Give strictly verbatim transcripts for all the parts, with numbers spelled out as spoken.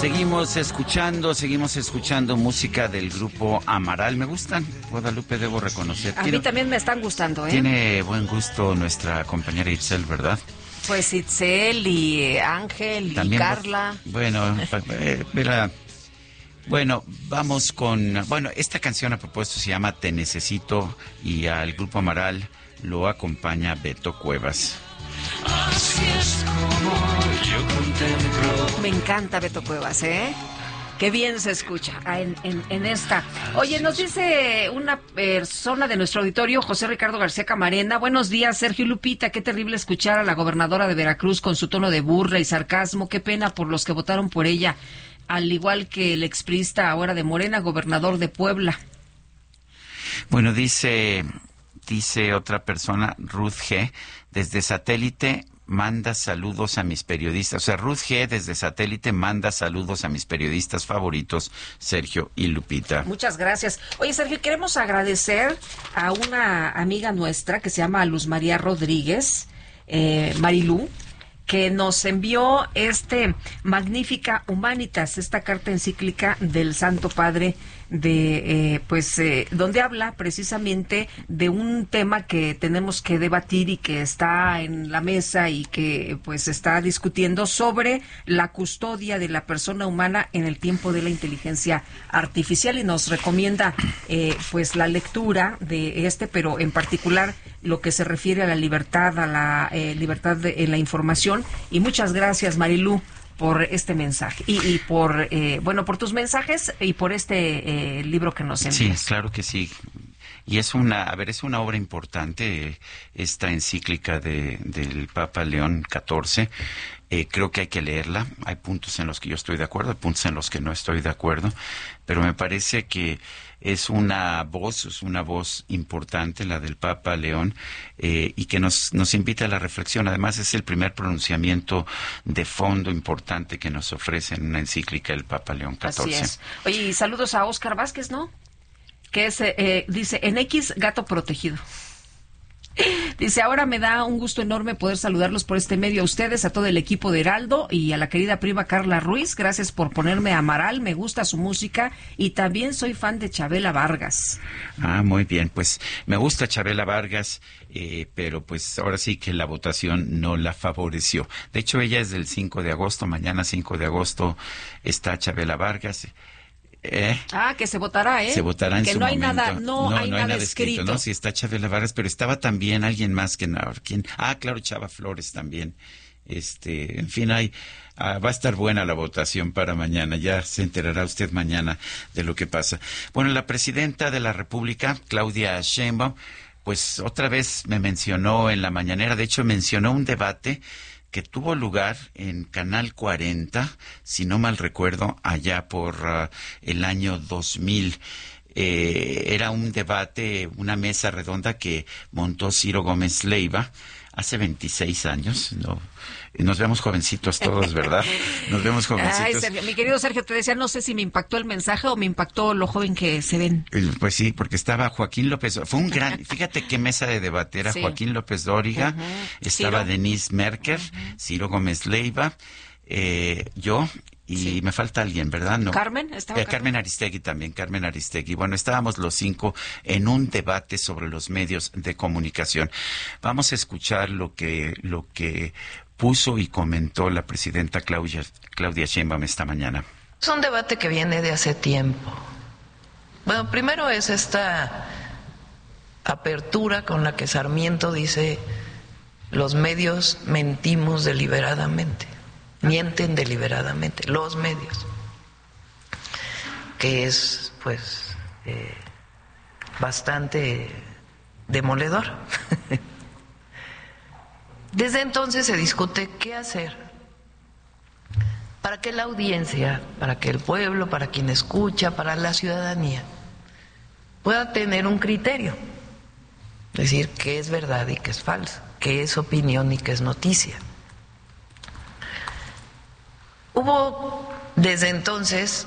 Seguimos escuchando, seguimos escuchando música del grupo Amaral. Me gustan, Guadalupe, debo reconocer. A mí también me están gustando, ¿eh? Tiene buen gusto nuestra compañera Itzel, ¿verdad? Pues Itzel y Ángel y Carla. Bueno, eh, mira, bueno, vamos con... Bueno, esta canción a propósito se llama Te Necesito y al grupo Amaral lo acompaña Beto Cuevas. Así es como yo contemplo. Me encanta Beto Cuevas, ¿eh? Qué bien se escucha en, en, en esta. Oye, nos dice una persona de nuestro auditorio, José Ricardo García Camarena. Buenos días, Sergio y Lupita. Qué terrible escuchar a la gobernadora de Veracruz con su tono de burla y sarcasmo. Qué pena por los que votaron por ella. Al igual que el expriista ahora de Morena, gobernador de Puebla. Bueno, dice... Dice otra persona, Ruth G., desde satélite manda saludos a mis periodistas. O sea, Ruth G. desde satélite manda saludos a mis periodistas favoritos, Sergio y Lupita. Muchas gracias. Oye, Sergio, queremos agradecer a una amiga nuestra que se llama Luz María Rodríguez, eh, Marilú, que nos envió este Magnífica Humanitas, esta carta encíclica del Santo Padre, de eh, pues eh, donde habla precisamente de un tema que tenemos que debatir y que está en la mesa y que pues está discutiendo sobre la custodia de la persona humana en el tiempo de la inteligencia artificial, y nos recomienda eh, pues la lectura de este, pero en particular lo que se refiere a la libertad, a la eh, libertad de, en la información. Y muchas gracias, Marilú, por este mensaje y, y por eh, bueno por tus mensajes y por este eh, libro que nos envías. Sí, claro que sí. Y es una, a ver, es una obra importante, esta encíclica de, del Papa León catorce. Eh, creo que hay que leerla. Hay puntos en los que yo estoy de acuerdo, hay puntos en los que no estoy de acuerdo, pero me parece que es una voz, es una voz importante, la del Papa León, eh, y que nos, nos invita a la reflexión. Además, es el primer pronunciamiento de fondo importante que nos ofrece en una encíclica el Papa León catorce. Así es. Oye, y saludos a Óscar Vázquez, ¿no? Que es, eh, dice, en X, gato protegido. Dice, ahora me da un gusto enorme poder saludarlos por este medio, a ustedes, a todo el equipo de Heraldo y a la querida prima Carla Ruiz. Gracias por ponerme a Amaral, me gusta su música y también soy fan de Chabela Vargas. Ah, muy bien, pues me gusta Chabela Vargas, eh, pero pues ahora sí que la votación no la favoreció. De hecho, ella es del cinco de agosto, mañana cinco de agosto está Chabela Vargas. Eh, ah, que se votará, ¿eh? Se votará en que su no hay momento. Nada, no, no, hay, no nada hay nada escrito, escrito. ¿no? Sí, está Chabela Vargas, pero estaba también alguien más que... ¿quién? Ah, claro, Chava Flores también. Este, en fin, hay, ah, va a estar buena la votación para mañana. Ya se enterará usted mañana de lo que pasa. Bueno, la presidenta de la República, Claudia Sheinbaum, pues otra vez me mencionó en la mañanera, de hecho mencionó un debate que tuvo lugar en Canal cuarenta, si no mal recuerdo, allá por uh, el año dos mil. Eh, era un debate, una mesa redonda que montó Ciro Gómez Leiva hace veintiséis años, ¿no? Nos vemos jovencitos todos, ¿verdad? Nos vemos jovencitos. Ay, Sergio, mi querido Sergio, te decía, no sé si me impactó el mensaje o me impactó lo joven que se ven. Pues sí, porque estaba Joaquín López, fue un gran, fíjate qué mesa de debate, era sí. Joaquín López Dóriga, uh-huh. estaba Ciro. Denise Merker, uh-huh. Ciro Gómez Leiva, eh, yo, y sí. me falta alguien, ¿verdad? No. Carmen, estaba eh, Carmen Aristegui también, Carmen Aristegui. Bueno, estábamos los cinco en un debate sobre los medios de comunicación. Vamos a escuchar lo que, lo que puso y comentó la presidenta Claudia, Claudia Sheinbaum esta mañana. Es un debate que viene de hace tiempo. Bueno, primero es esta apertura con la que Sarmiento dice: los medios mentimos deliberadamente, mienten deliberadamente, los medios, que es pues eh, bastante demoledor. Desde entonces se discute qué hacer para que la audiencia, para que el pueblo, para quien escucha, para la ciudadanía pueda tener un criterio, es decir, qué es verdad y qué es falso, qué es opinión y qué es noticia. Hubo desde entonces,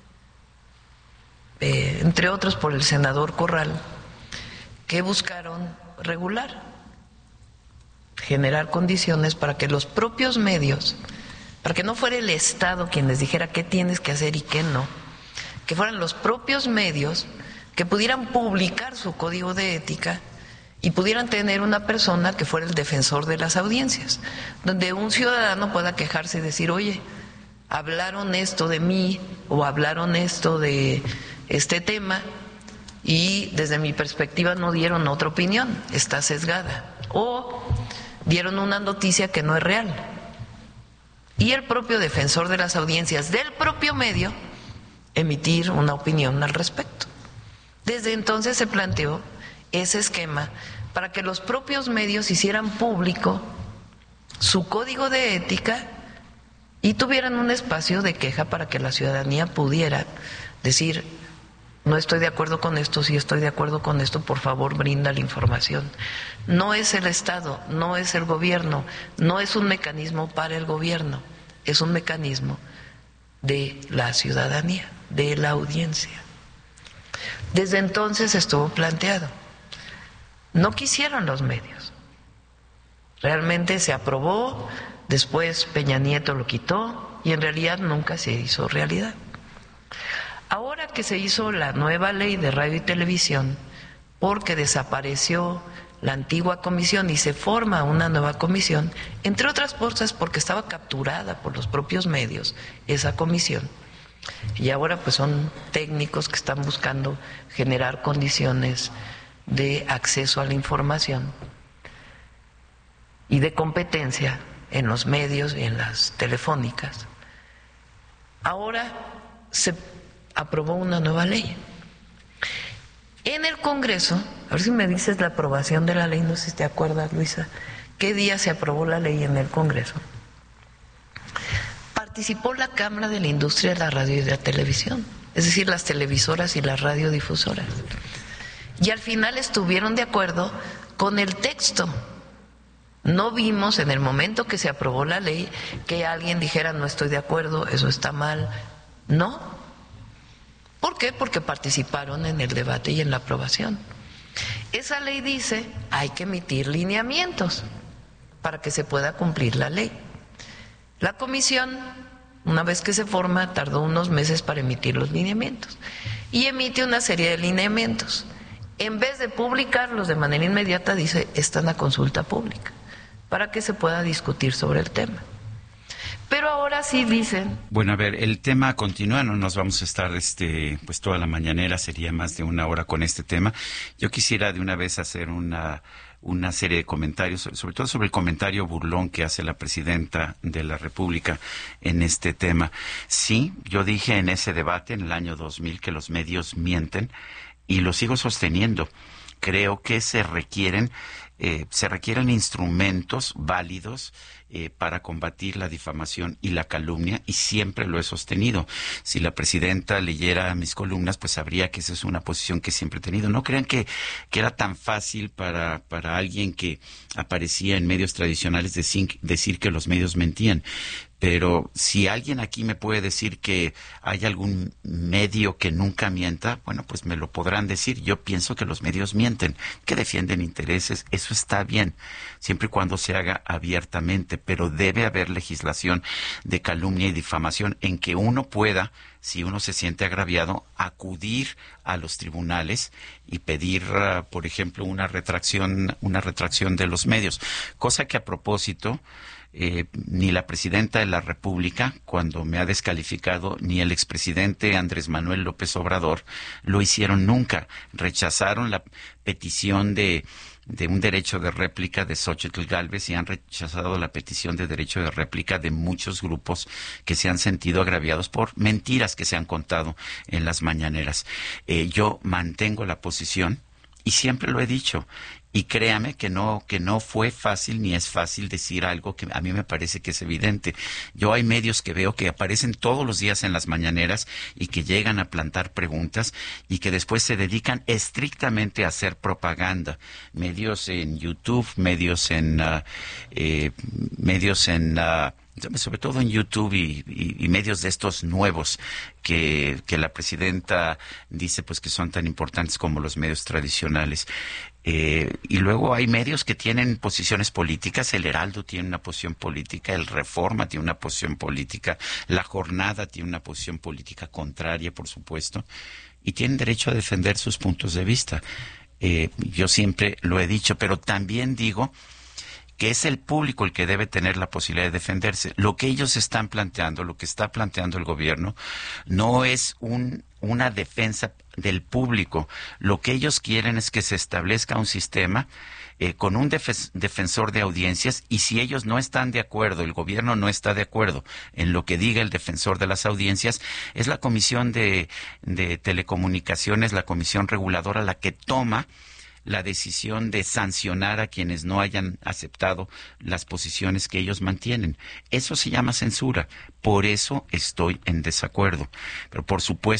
eh, entre otros por el senador Corral, que buscaron regular, generar condiciones para que los propios medios para que no fuera el Estado quien les dijera qué tienes que hacer y qué no, que fueran los propios medios que pudieran publicar su código de ética y pudieran tener una persona que fuera el defensor de las audiencias, donde un ciudadano pueda quejarse y decir, oye, hablaron esto de mí o hablaron esto de este tema y desde mi perspectiva no dieron otra opinión, está sesgada, o dieron una noticia que no es real. Y el propio defensor de las audiencias del propio medio emitir una opinión al respecto. Desde entonces se planteó ese esquema para que los propios medios hicieran público su código de ética y tuvieran un espacio de queja para que la ciudadanía pudiera decir, no estoy de acuerdo con esto, sí estoy de acuerdo con esto, por favor brinda la información. No es el Estado, no es el gobierno, no es un mecanismo para el gobierno, es un mecanismo de la ciudadanía, de la audiencia. Desde entonces estuvo planteado. No quisieron los medios. Realmente se aprobó, después Peña Nieto lo quitó y en realidad nunca se hizo realidad. Ahora que se hizo la nueva ley de radio y televisión, porque desapareció la antigua comisión y se forma una nueva comisión, entre otras cosas porque estaba capturada por los propios medios esa comisión, y ahora pues son técnicos que están buscando generar condiciones de acceso a la información y de competencia en los medios y en las telefónicas. Ahora se aprobó una nueva ley. En el Congreso, a ver si me dices la aprobación de la ley, no sé si te acuerdas, Luisa, ¿qué día se aprobó la ley en el Congreso? Participó la Cámara de la Industria de la Radio y de la Televisión, es decir, las televisoras y las radiodifusoras. Y al final estuvieron de acuerdo con el texto. No vimos en el momento que se aprobó la ley que alguien dijera no estoy de acuerdo, eso está mal. No. ¿Por qué? Porque participaron en el debate y en la aprobación. Esa ley dice hay que emitir lineamientos para que se pueda cumplir la ley. La comisión, una vez que se forma, tardó unos meses para emitir los lineamientos y emite una serie de lineamientos. En vez de publicarlos de manera inmediata, dice, están a consulta pública, para que se pueda discutir sobre el tema. Pero ahora sí dicen... Bueno, a ver, el tema continúa, no nos vamos a estar este, pues toda la mañanera, sería más de una hora con este tema. Yo quisiera de una vez hacer una, una serie de comentarios, sobre todo sobre el comentario burlón que hace la presidenta de la República en este tema. Sí, yo dije en ese debate en el año dos mil que los medios mienten, y lo sigo sosteniendo. Creo que se requieren, eh, se requieren instrumentos válidos eh, para combatir la difamación y la calumnia, y siempre lo he sostenido. Si la presidenta leyera mis columnas, pues sabría que esa es una posición que siempre he tenido. No crean que, que era tan fácil para, para alguien que aparecía en medios tradicionales decir, decir que los medios mentían. Pero si alguien aquí me puede decir que hay algún medio que nunca mienta, bueno, pues me lo podrán decir. Yo pienso que los medios mienten, que defienden intereses. Eso está bien, siempre y cuando se haga abiertamente. Pero debe haber legislación de calumnia y difamación en que uno pueda, si uno se siente agraviado, acudir a los tribunales y pedir, uh, por ejemplo, una retracción, una retracción de los medios. Cosa que a propósito... Eh, ni la presidenta de la República, cuando me ha descalificado, ni el expresidente Andrés Manuel López Obrador lo hicieron nunca. Rechazaron la petición de, de un derecho de réplica de Xóchitl Gálvez y han rechazado la petición de derecho de réplica de muchos grupos que se han sentido agraviados por mentiras que se han contado en las mañaneras. Eh, yo mantengo la posición y siempre lo he dicho. Y créame que no, que no fue fácil ni es fácil decir algo que a mí me parece que es evidente. Yo hay medios que veo que aparecen todos los días en las mañaneras y que llegan a plantar preguntas y que después se dedican estrictamente a hacer propaganda. Medios en YouTube, medios en, uh, eh, medios en, uh, sobre todo en YouTube y, y, y medios de estos nuevos que, que la presidenta dice pues que son tan importantes como los medios tradicionales. Eh, y luego hay medios que tienen posiciones políticas. El Heraldo tiene una posición política, el Reforma tiene una posición política, La Jornada tiene una posición política contraria, por supuesto, y tienen derecho a defender sus puntos de vista. Eh, yo siempre lo he dicho, pero también digo que es el público el que debe tener la posibilidad de defenderse. Lo que ellos están planteando, lo que está planteando el gobierno, no es un, una defensa del público. Lo que ellos quieren es que se establezca un sistema eh, con un def- defensor de audiencias, y si ellos no están de acuerdo, el gobierno no está de acuerdo en lo que diga el defensor de las audiencias, es la Comisión de, de Telecomunicaciones, la Comisión Reguladora, la que toma la decisión de sancionar a quienes no hayan aceptado las posiciones que ellos mantienen. Eso se llama censura. Por eso estoy en desacuerdo. Pero por supuesto